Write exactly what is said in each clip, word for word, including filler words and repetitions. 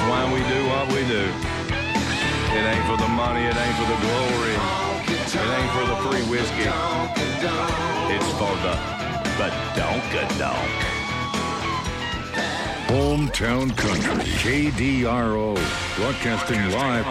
why we do what we do. It ain't for the money, it ain't for the glory, it ain't for the free whiskey. It's for the badonka-donk. Hometown Country, K D R O, broadcasting live.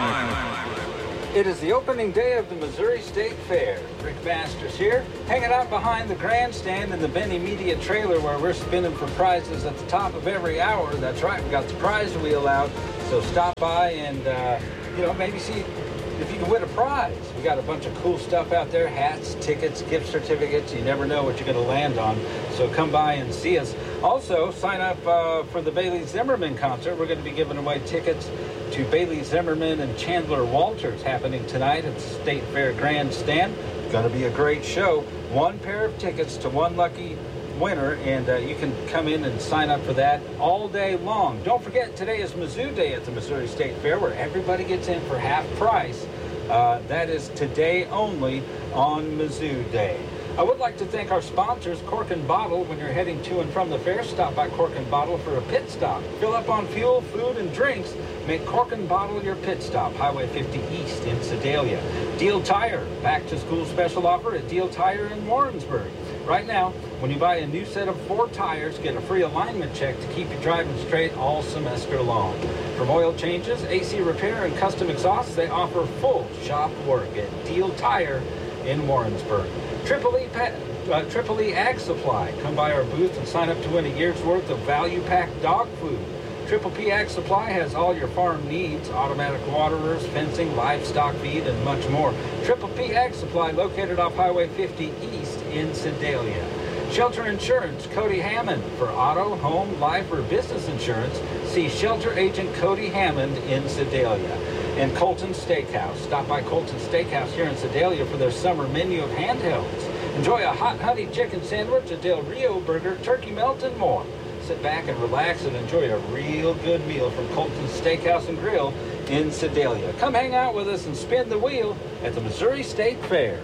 It is the opening day of the Missouri State Fair. Rick Masters here, hanging out behind the grandstand in the Benny Media trailer where we're spinning for prizes at the top of every hour. That's right, we got the prize wheel out, so stop by and, uh, you know, maybe see if you can win a prize. We got a bunch of cool stuff out there, hats, tickets, gift certificates. You never know what you're going to land on, so come by and see us. Also, sign up uh, for the Bailey Zimmerman concert. We're going to be giving away tickets to Bailey Zimmerman and Chandler Walters happening tonight at the State Fair Grandstand. It's going to be a great show. One pair of tickets to one lucky winner, and uh, you can come in and sign up for that all day long. Don't forget, today is Mizzou Day at the Missouri State Fair, where everybody gets in for half price. Uh, that is today only on Mizzou Day. I would like to thank our sponsors, Cork and Bottle. When you're heading to and from the fair, stop by Cork and Bottle for a pit stop. Fill up on fuel, food, and drinks. Make Cork and Bottle your pit stop. Highway fifty East in Sedalia. Deal Tire, back to school special offer at Deal Tire in Warrensburg. Right now, when you buy a new set of four tires, get a free alignment check to keep you driving straight all semester long. From oil changes, A C repair, and custom exhausts, they offer full shop work at Deal Tire in Warrensburg. Triple E, uh, Triple E Ag Supply. Come by our booth and sign up to win a year's worth of value-packed dog food. Triple P Ag Supply has all your farm needs, automatic waterers, fencing, livestock feed, and much more. Triple P Ag Supply, located off Highway fifty East in Sedalia. Shelter Insurance, Cody Hammond. For auto, home, life, or business insurance, see Shelter Agent Cody Hammond in Sedalia. And Colton Steakhouse. Stop by Colton Steakhouse here in Sedalia for their summer menu of handhelds. Enjoy a hot honey chicken sandwich, a Del Rio burger, turkey melt, and more. Sit back and relax and enjoy a real good meal from Colton Steakhouse and Grill in Sedalia. Come hang out with us and spin the wheel at the Missouri State Fair.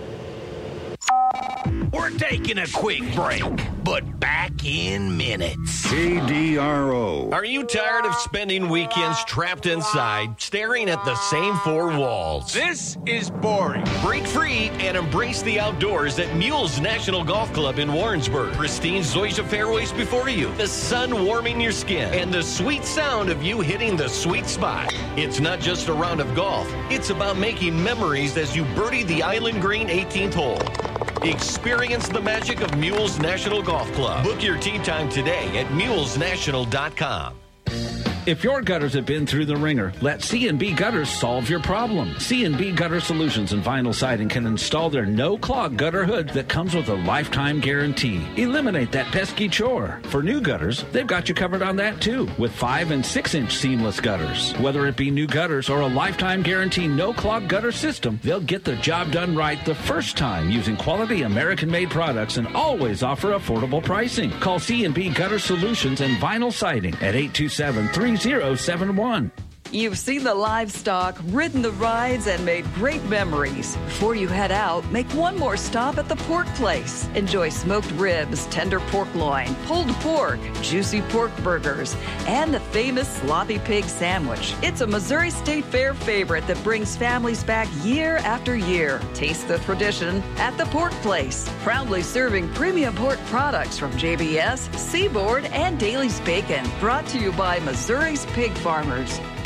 We're taking a quick break, but back in minutes. K D R O. Are you tired of spending weekends trapped inside, staring at the same four walls? This is boring. Break free and embrace the outdoors at Mules National Golf Club in Warrensburg. Pristine zoysia fairways before you, the sun warming your skin, and the sweet sound of you hitting the sweet spot. It's not just a round of golf. It's about making memories as you birdie the Island Green eighteenth hole. Experience the magic of Mules National Golf Club. Book your tee time today at mules national dot com. If your gutters have been through the ringer, let C and B Gutters solve your problem. C and B Gutter Solutions and Vinyl Siding can install their no-clog gutter hood that comes with a lifetime guarantee. Eliminate that pesky chore. For new gutters, they've got you covered on that too, with five and six inch seamless gutters. Whether it be new gutters or a lifetime guarantee no-clog gutter system, they'll get the job done right the first time using quality American-made products and always offer affordable pricing. Call C and B Gutter Solutions and Vinyl Siding at eight two seven, three zero seven one. You've seen the livestock, ridden the rides, and made great memories. Before you head out, make one more stop at the Pork Place. Enjoy smoked ribs, tender pork loin, pulled pork, juicy pork burgers, and the famous sloppy pig sandwich. It's a Missouri State Fair favorite that brings families back year after year. Taste the tradition at the Pork Place. Proudly serving premium pork products from J B S, Seaboard, and Daly's Bacon. Brought to you by Missouri's pig farmers.